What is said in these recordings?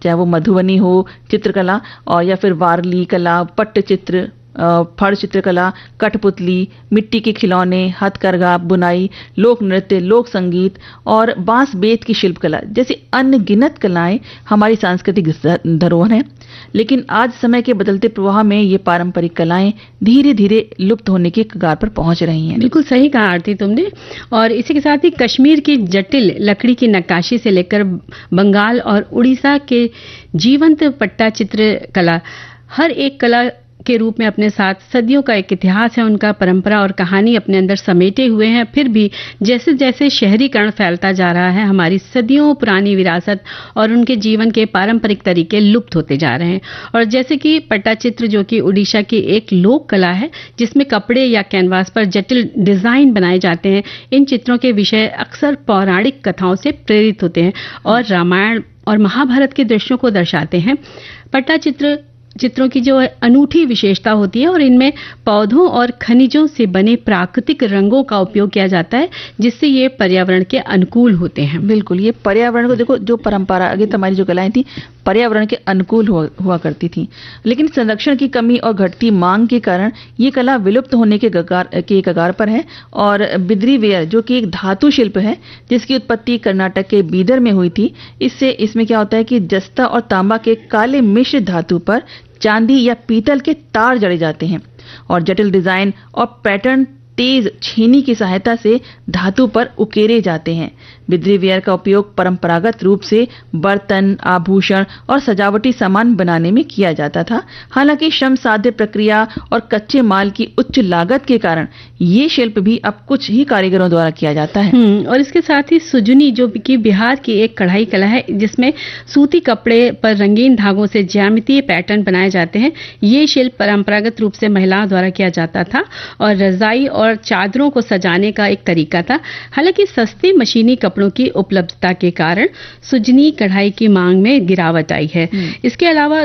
चाहे वो मधुबनी हो चित्रकला और या फिर वारली कला, पट्टचित्र, फड़ चित्रकला, कठपुतली, मिट्टी के खिलौने, हथकरघा, बुनाई, लोक नृत्य, लोक संगीत और बांस बेत की शिल्पकला जैसी अनगिनत कलाएं हमारी सांस्कृतिक धरोहर हैं। लेकिन आज समय के बदलते प्रवाह में ये पारंपरिक कलाएं धीरे धीरे लुप्त होने के कगार पर पहुंच रही हैं। बिल्कुल सही कहा आरती तुमने। और इसी के साथ ही कश्मीर की जटिल लकड़ी की नक्काशी से लेकर बंगाल और उड़ीसा के जीवंत पट्टा चित्र कला, हर एक कला के रूप में अपने साथ सदियों का एक इतिहास है, उनका परंपरा और कहानी अपने अंदर समेटे हुए हैं। फिर भी जैसे जैसे शहरीकरण फैलता जा रहा है, हमारी सदियों पुरानी विरासत और उनके जीवन के पारंपरिक तरीके लुप्त होते जा रहे हैं। और जैसे कि पट्टाचित्र, जो कि उड़ीसा की एक लोक कला है जिसमें कपड़े या कैनवास पर जटिल डिजाइन बनाए जाते हैं, इन चित्रों के विषय अक्सर पौराणिक कथाओं से प्रेरित होते हैं और रामायण और महाभारत के दृश्यों को दर्शाते हैं। पट्टाचित्र चित्रों की जो अनूठी विशेषता होती है और इनमें पौधों और खनिजों से बने प्राकृतिक रंगों का उपयोग किया जाता है, जिससे ये पर्यावरण के अनुकूल होते हैं। बिल्कुल, ये पर्यावरण को देखो, जो परंपरागत हमारी जो कलाएं थी पर्यावरण के अनुकूल हुआ करती थी, लेकिन संरक्षण की कमी और घटती मांग के कारण ये कला विलुप्त होने के कगार पर है। और बिद्री वेयर, जो कि एक धातु शिल्प है जिसकी उत्पत्ति कर्नाटक के बीदर में हुई थी, इसमें क्या होता है कि जस्ता और तांबा के काले मिश्र धातु पर चांदी या पीतल के तार जड़े जाते हैं और जटिल डिजाइन और पैटर्न तेज छेनी की सहायता से धातु पर उकेरे जाते हैं। बिद्री वेयर का उपयोग परंपरागत रूप से बर्तन, आभूषण और सजावटी सामान बनाने में किया जाता था। हालांकि श्रम साध्य प्रक्रिया और कच्चे माल की उच्च लागत के कारण ये शिल्प भी अब कुछ ही कारीगरों द्वारा किया जाता है। और इसके साथ ही सुजुनी, जो कि बिहार की एक कढ़ाई कला है जिसमें सूती कपड़े पर रंगीन धागों से ज्यामितीय पैटर्न बनाए जाते हैं। ये शिल्प परंपरागत रूप से महिलाओं द्वारा किया जाता था और रजाई और चादरों को सजाने का एक तरीका था। हालांकि सस्ते मशीनी कपड़ों की उपलब्धता के कारण सुजनी कढ़ाई की मांग में गिरावट आई है। इसके अलावा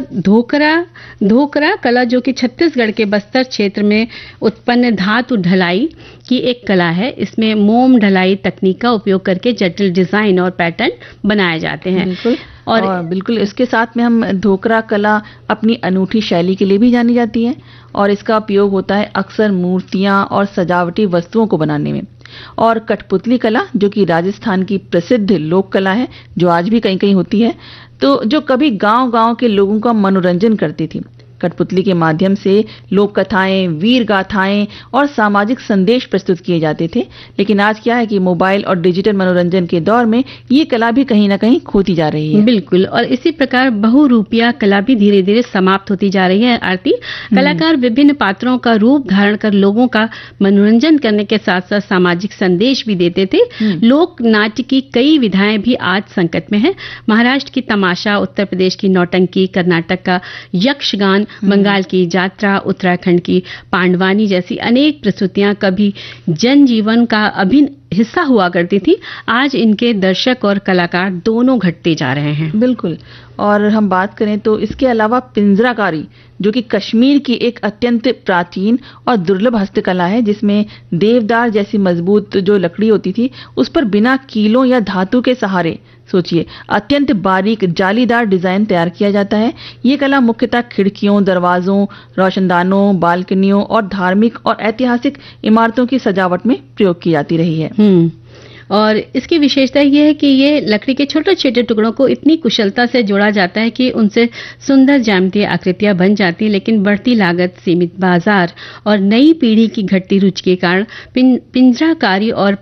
धोकरा कला, जो कि छत्तीसगढ़ के बस्तर क्षेत्र में उत्पन्न धातु ढलाई की एक कला है, इसमें मोम ढलाई तकनीक का उपयोग करके जटिल डिजाइन और पैटर्न बनाए जाते हैं। बिल्कुल। और बिल्कुल इसके साथ में हम धोकरा कला अपनी अनूठी शैली के लिए भी जानी जाती है और इसका उपयोग होता है अक्सर मूर्तियां और सजावटी वस्तुओं को बनाने में। और कठपुतली कला, जो कि राजस्थान की प्रसिद्ध लोक कला है, जो आज भी कहीं कहीं होती है, तो जो कभी गांव-गांव के लोगों का मनोरंजन करती थी। कठपुतली के माध्यम से लोक कथाएं, वीर गाथाएं और सामाजिक संदेश प्रस्तुत किए जाते थे। लेकिन आज क्या है कि मोबाइल और डिजिटल मनोरंजन के दौर में ये कला भी कहीं ना कहीं खोती जा रही है। बिल्कुल। और इसी प्रकार बहुरूपिया कला भी धीरे धीरे समाप्त होती जा रही है। आरती, कलाकार विभिन्न पात्रों का रूप धारण कर लोगों का मनोरंजन करने के साथ साथ सामाजिक संदेश भी देते थे। लोक नाट्य की कई विधाएं भी आज संकट में है। महाराष्ट्र की तमाशा, उत्तर प्रदेश की नौटंकी, कर्नाटक का यक्षगान, बंगाल की यात्रा, उत्तराखंड की पांडवानी जैसी अनेक प्रस्तुतियां कभी जनजीवन का अभिन्न हिस्सा हुआ करती थी। आज इनके दर्शक और कलाकार दोनों घटते जा रहे हैं। बिल्कुल। और हम बात करें तो इसके अलावा पिंजराकारी, जो कि कश्मीर की एक अत्यंत प्राचीन और दुर्लभ हस्तकला है, जिसमें देवदार जैसी मजबूत जो लकड़ी होती थी उस पर बिना कीलों या धातु के सहारे, सोचिए, अत्यंत बारीक जालीदार डिजाइन तैयार किया जाता है। ये कला मुख्यतः खिड़कियों, दरवाजों, रोशनदानों, बालकनियों और धार्मिक और ऐतिहासिक इमारतों की सजावट में प्रयोग की जाती रही है। और इसकी विशेषता यह है कि ये लकड़ी के छोटे छोटे टुकड़ों को इतनी कुशलता से जोड़ा जाता है कि उनसे सुंदर ज्यामितीय आकृतियां बन जाती हैं। लेकिन बढ़ती लागत, सीमित बाजार और नई पीढ़ी की घटती रुचि के कारण पिंजराकारी और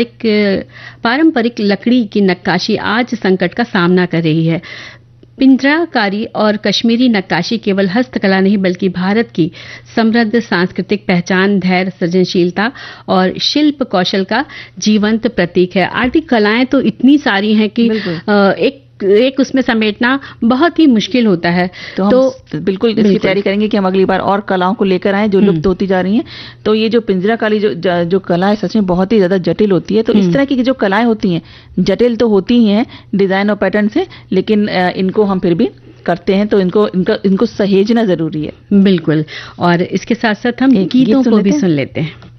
पारंपरिक लकड़ी की नक्काशी आज संकट का सामना कर रही है। पिंजराकारी और कश्मीरी नक्काशी केवल हस्तकला नहीं बल्कि भारत की समृद्ध सांस्कृतिक पहचान, धैर्य, सृजनशीलता और शिल्प कौशल का जीवंत प्रतीक है। आर्थिक कलाएं तो इतनी सारी हैं कि एक उसमें समेटना बहुत ही मुश्किल होता है। तो बिल्कुल इसकी तैयारी करेंगे कि हम अगली बार और कलाओं को लेकर आए जो लुप्त होती जा रही हैं। तो ये जो पिंजराकारी जो कला है सच में बहुत ही ज्यादा जटिल होती है। तो इस तरह की जो कलाएं होती हैं जटिल तो होती ही हैं डिजाइन और पैटर्न से, लेकिन इनको हम फिर भी करते हैं तो इनको सहेजना जरूरी है। बिल्कुल। और इसके साथ साथ हम गीतों को भी सुन लेते हैं।